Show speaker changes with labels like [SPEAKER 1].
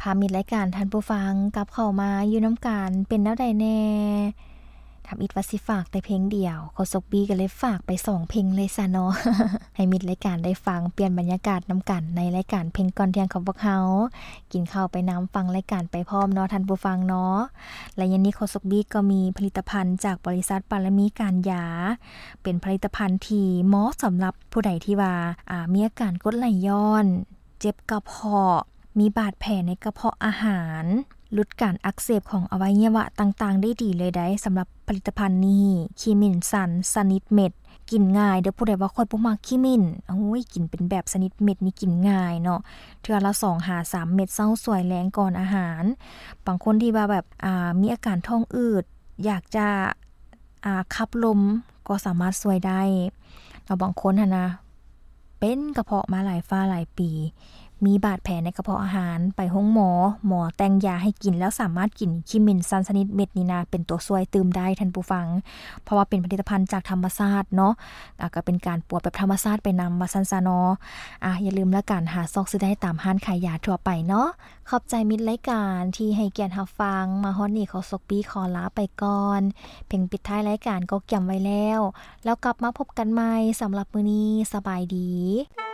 [SPEAKER 1] พามิดรายการท่านผู้ฟังกลับเข้ามาอยู่น้ำกันเป็นแนวใดแน่ทำอิดว่าสิฝากแต่เพลงเดียวโคซกบีก็เลยฝากไป2เพลงเลยซะเนาะ ให้มิดรายการได้ฟังเปลี่ยนบรรยากาศน้ำกันในรายการเพลงก่อนเที่ยงของพวกเฮากินข้าวไปน้ำฟังรายการไปพร้อมเนาะท่านผู้ฟังเนาะและยันนี้โคซกบีก็มีผลิตภัณฑ์จากบริษัทปารมีการยาเป็นผลิตภัณฑ์ที่เหมาะสำหรับผู้ใดที่ว่ามีอาการกรดไหลย้อนเจ็บกระเพาะมีบาดแผลในกระเพาะอาหารลดการอักเสบของอวัยวะต่างๆได้ดีเลยได้สำหรับผลิตภัณฑ์นี้คีมินซันสนิทเม็ดกินง่ายเด้อผู้ใดว่าค่อยบ่มักคีมินโอ้ยกินเป็นแบบสนิทเม็ดนี่กินง่ายเนาะเทื่อละ2-3 เม็ดเช้าสวยแลงก่อนอาหารบางคนที่ว่าแบบมีอาการท้องอืดอยากจะขับลมก็สามารถช่วยได้แล้วบางคนนะเป็นกระเพาะมาหลายฟ้าหลายปีมีบาดแผลในกระเพาะอาหารไปห้องหมอแต่งยาให้กินแล้วสามารถกินคิมินซันสนิทเม็ดนี่นะเป็นตัวช่วยเติมได้ท่านผู้ฟังเพราะว่าเป็นผลิตภัณฑ์จากธรรมชาติเนาะก็เป็นการปวดแบบธรรมชาติไปนำมาซันซาเนาะอย่าลืมละกันหาซอกซื้อได้ตามห้างขายยาทั่วไปเนาะขอบใจมิตรรายการที่ให้เกียรติรับฟังมาฮอดนี่ขอซกปีขอลาไปก่อนเพลงปิดท้ายรายการก็เก็บไว้แล้วกลับมาพบกันใหม่สำหรับมื้อนี้สบายดี